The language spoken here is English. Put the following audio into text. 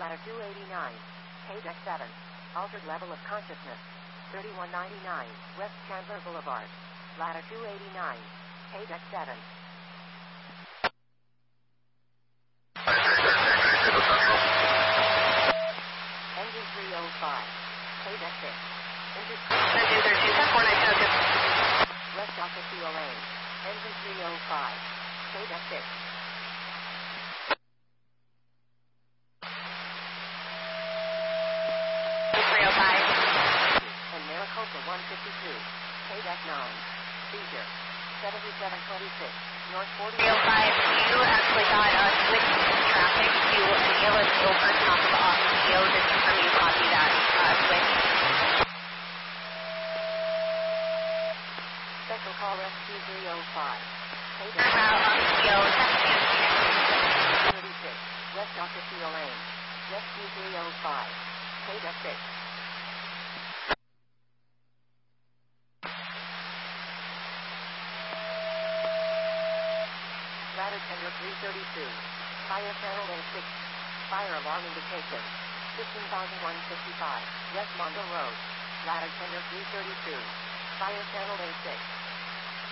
Ladder 289. Deck 7. Altered level of consciousness. 3199 West Chandler Boulevard. Ladder 289. Deck 7. Engine 305. Deck 6. Engine 492. West Ocasio Lane. Engine 305. Deck 6. And Maricopa 152. Deck 9. Seizure. 7726. North 40. 305, you actually got a switch in traffic to Neil is over top of Oxio. Just confirm you copy that switch. Special call Rescue 305. Oxio, 36. West Ocasio Lane. Rescue 305. Deck 6. Ladder Tender 332. Fire channel A6. Fire alarm indication. 15155. West Mondo Road. Ladder Tender 332. Fire channel A6.